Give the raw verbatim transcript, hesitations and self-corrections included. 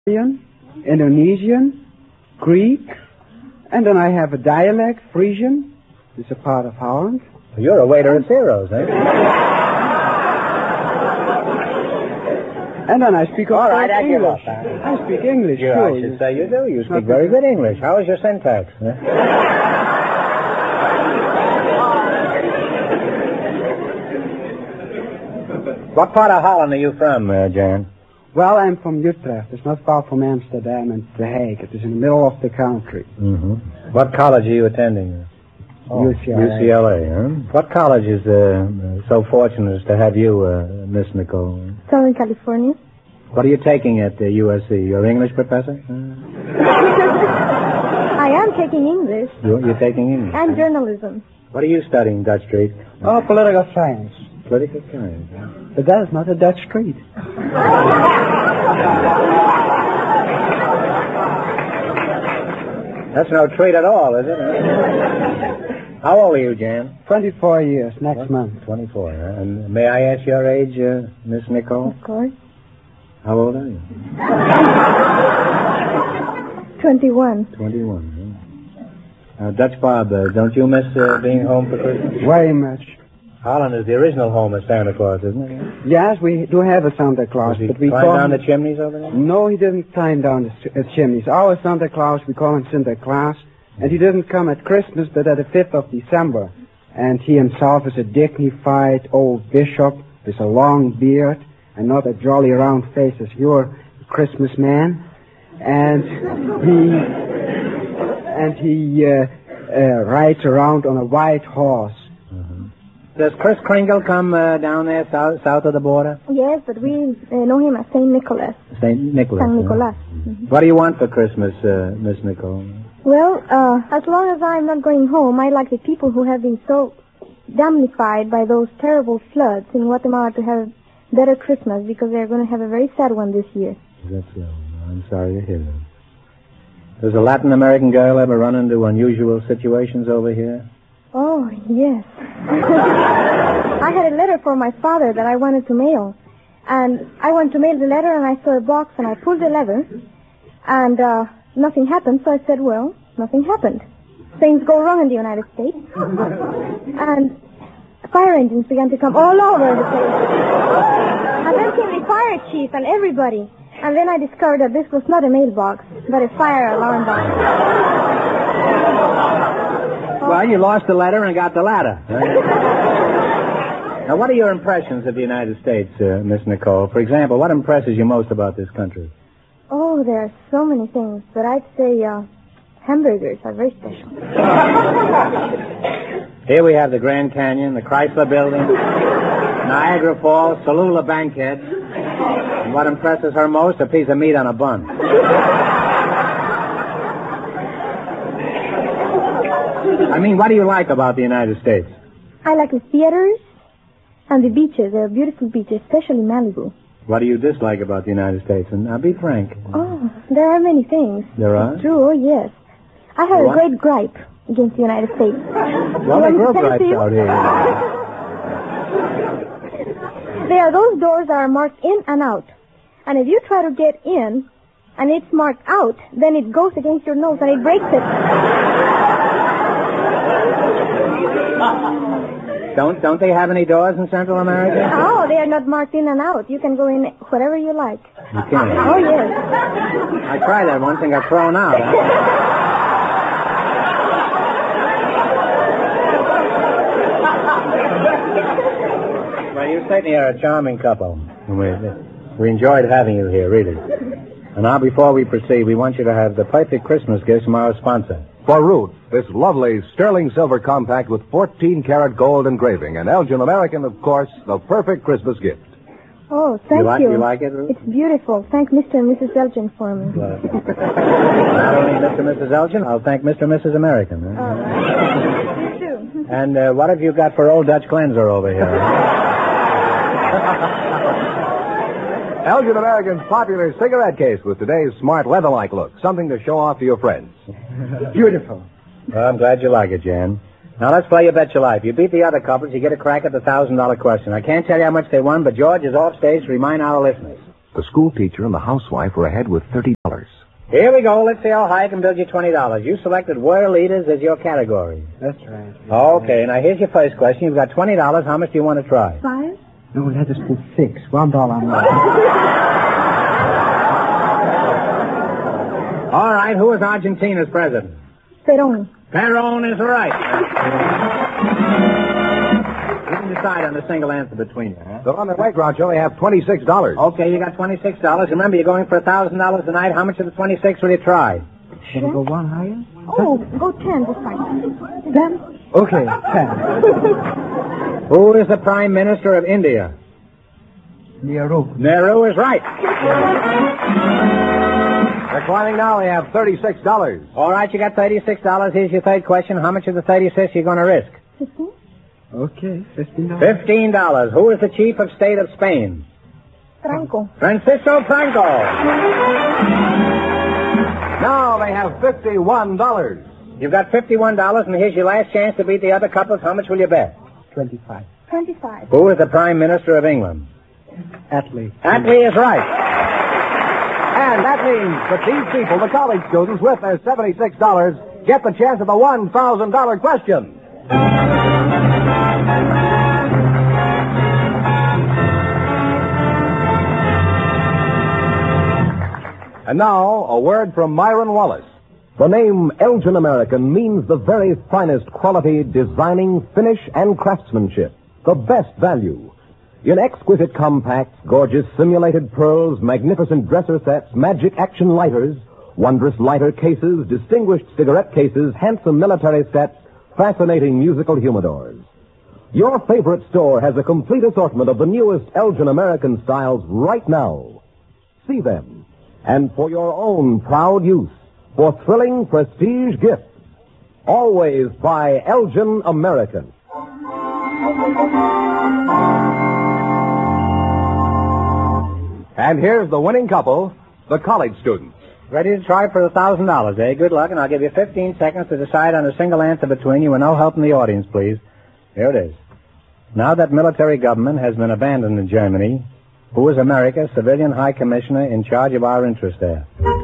Indonesian, Greek, and then I have a dialect, Frisian. It's a part of Holland. You're a waiter at Zero's, eh? And then I speak All right, I give English. up, huh? I speak English, Yeah, too. I should say you do. You speak very good English. How is your syntax? Huh? What part of Holland are you from, uh, Jan? Well, I'm from Utrecht. It's not far from Amsterdam and The Hague. It is in the middle of the country. Mm-hmm. What college are you attending? Oh, U C L A. U C L A, huh? What college is uh, so fortunate as to have you, uh, Miss Nicole? Southern California. What are you taking at the U S C? Your English professor? Uh, I am taking English you, you're taking English? and journalism. What are you studying, Dutch Street? Oh, political science. Political science. But that is not a Dutch street. That's no treat at all, is it? How old are you, Jan? twenty-four years, next What? month. twenty-four, huh? And may I ask your age, uh, Miss Nicole? Of course. How old are you? twenty-one. twenty-one, huh? Uh, Dutch Bob, uh, don't you miss uh, being home for Christmas? Very much. Holland is the original home of Santa Claus, isn't it? Yes, we do have a Santa Claus, Does he but we climb call down him... the chimneys over there? No, he didn't climb down the ch- uh, chimneys. Our Santa Claus, we call him Santa Claus, and he didn't come at Christmas, but at the fifth of December. And he himself is a dignified old bishop with a long beard and not a jolly round face as your Christmas man. And he and he uh, uh, rides around on a white horse. Does Kris Kringle come uh, down there south, south of the border? Yes, but we uh, know him as Saint Nicholas. Saint Nicholas. Saint huh? Nicholas. What do you want for Christmas, uh, Miss Nicole? Well, uh, as long as I'm not going home, I like the people who have been so damnified by those terrible floods in Guatemala to have a better Christmas, because they're going to have a very sad one this year. That's so. I'm sorry to hear that. Does a Latin American girl ever run into unusual situations over here? Oh, yes. I had a letter for my father that I wanted to mail. And I wanted to mail the letter, and I saw a box, and I pulled the lever, and uh, nothing happened, so I said, well, nothing happened. Things go wrong in the United States. And fire engines began to come all over the place. And then came the fire chief and everybody. And then I discovered that this was not a mailbox, but a fire alarm box. Well, you lost the letter and got the ladder. Now, what are your impressions of the United States, uh, Miss Nicole? For example, what impresses you most about this country? Oh, there are so many things, but I'd say uh, hamburgers are very special. Here we have the Grand Canyon, the Chrysler Building, Niagara Falls, Tallulah Bankhead. And what impresses her most, a piece of meat on a bun. I mean, what do you like about the United States? I like the theaters and the beaches. There are beautiful beaches, especially Malibu. What do you dislike about the United States? And now be frank. Oh, there are many things. There are? It's true, oh, yes. I have What? a great gripe against the United States. Well, they You grow understand, gripes Steve? out here. There are those doors that are marked in and out. And if you try to get in and it's marked out, then it goes against your nose and it breaks it. Don't don't they have any doors in Central America? Oh, they are not marked in and out. You can go in whatever you like. You can. Oh, yes. I tried that once and got thrown out. Huh? Well, you certainly are a charming couple. And we, we enjoyed having you here, really. And now, before we proceed, we want you to have the perfect Christmas gifts from our sponsor. For Ruth, this lovely sterling silver compact with fourteen karat gold engraving. And Elgin American, of course, the perfect Christmas gift. Oh, thank You like, you. you like it, Ruth? It's beautiful. Thank Mister and Missus Elgin for me. Well, not only Mister and Missus Elgin, I'll thank Mister and Missus American. Huh? Oh. You too. And uh, what have you got for Old Dutch Cleanser over here? Elgin American's popular cigarette case with today's smart leather-like look. Something to show off to your friends. Beautiful. Well, I'm glad you like it, Jan. Now, let's play You Bet Your Life. You beat the other couples, you get a crack at the one thousand dollar question. I can't tell you how much they won, but George is off stage to remind our listeners. The school teacher and the housewife were ahead with thirty dollars. Here we go. Let's see how high I can build you twenty dollars. You selected world leaders as your category. That's right. Okay, now here's your first question. You've got twenty dollars. How much do you want to try? Five? No, let us put six. One dollar more. All right, who is Argentina's president? Perón. Perón is right. You can decide on the single answer between you, huh? So on the way, Groucho, they have twenty-six dollars. Okay, you got twenty-six dollars. Remember, you're going for one thousand dollars tonight. How much of the twenty-six will you try? Should we go one higher? Oh, go ten this time. Ten? Okay, ten. Who is the Prime Minister of India? Nehru. Nehru is right. They're climbing now. They have thirty-six dollars. All right, you got thirty-six dollars. Here's your third question. How much of the thirty-six are you going to risk? Fifteen? Okay, fifteen dollars. Fifteen dollars. Who is the chief of state of Spain? Franco. Francisco Franco. Now they have fifty-one dollars. You've got fifty-one dollars, and here's your last chance to beat the other couples. How much will you bet? Twenty-five. Twenty-five. Who is the Prime Minister of England? Attlee. Attlee is right. And that means that these people, the college students, with their seventy-six dollars, get the chance of the one thousand dollars question. And now, a word from Myron Wallace. The name Elgin American means the very finest quality designing, finish, and craftsmanship. The best value. In exquisite compacts, gorgeous simulated pearls, magnificent dresser sets, magic action lighters, wondrous lighter cases, distinguished cigarette cases, handsome military sets, fascinating musical humidors. Your favorite store has a complete assortment of the newest Elgin American styles right now. See them. And for your own proud use, for thrilling prestige gifts, always buy Elgin American. And here's the winning couple, the college students. Ready to try for a thousand dollars, eh? Good luck, and I'll give you fifteen seconds to decide on a single answer between you, and no help in the audience, please. Here it is. Now that military government has been abandoned in Germany, who is America's civilian high commissioner in charge of our interests there?